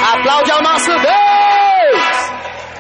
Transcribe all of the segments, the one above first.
Aplaude ao nosso Deus!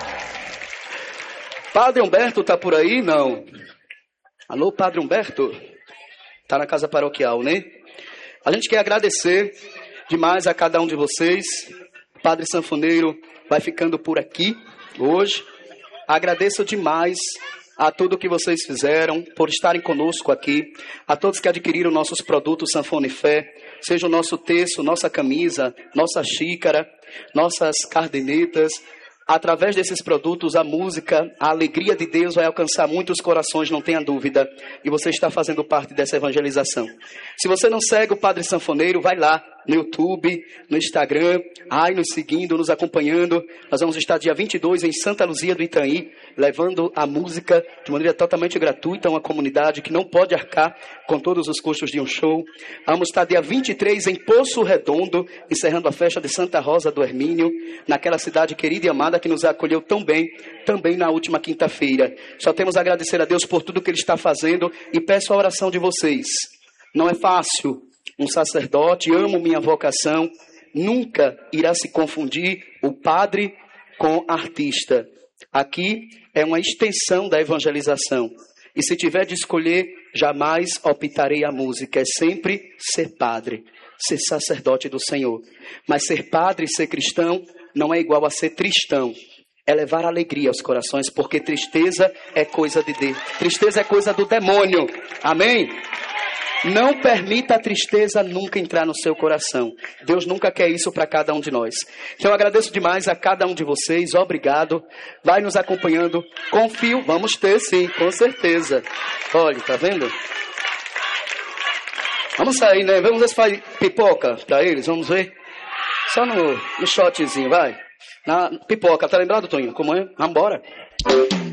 Padre Humberto tá por aí? Não. Alô, Padre Humberto? Tá na casa paroquial, né? A gente quer agradecer demais a cada um de vocês. O Padre Sanfoneiro vai ficando por aqui hoje. Agradeço demais a tudo que vocês fizeram, por estarem conosco aqui, a todos que adquiriram nossos produtos Sanfona e Fé, seja o nosso terço, nossa camisa, nossa xícara, nossas cardenetas. Através desses produtos, a música, a alegria de Deus vai alcançar muitos corações, não tenha dúvida. E você está fazendo parte dessa evangelização. Se você não segue o Padre Sanfoneiro, vai lá no YouTube, no Instagram, nos seguindo, nos acompanhando. Nós vamos estar dia 22 em Santa Luzia do Itanhi, levando a música de maneira totalmente gratuita a uma comunidade que não pode arcar com todos os custos de um show. Vamos estar dia 23 em Poço Redondo, encerrando a festa de Santa Rosa do Hermínio, naquela cidade querida e amada que nos acolheu tão bem, também na última quinta-feira. Só temos a agradecer a Deus por tudo que Ele está fazendo e peço a oração de vocês. Não é fácil. Um sacerdote, amo minha vocação, nunca irá se confundir o padre com artista. Aqui é uma extensão da evangelização. E se tiver de escolher, jamais optarei a música. É sempre ser padre, ser sacerdote do Senhor. Mas ser padre e ser cristão não é igual a ser tristão. É levar alegria aos corações, porque tristeza é coisa de Deus. Tristeza é coisa do demônio. Amém? Não permita a tristeza nunca entrar no seu coração. Deus nunca quer isso para cada um de nós. Então eu agradeço demais a cada um de vocês. Obrigado. Vai nos acompanhando. Confio. Vamos ter sim, com certeza. Olha, tá vendo? Vamos sair, né? Vamos ver se faz pipoca para eles. Vamos ver. Só no shotzinho, vai. Na pipoca. Tá lembrado, Toninho? Como é? Vamos embora.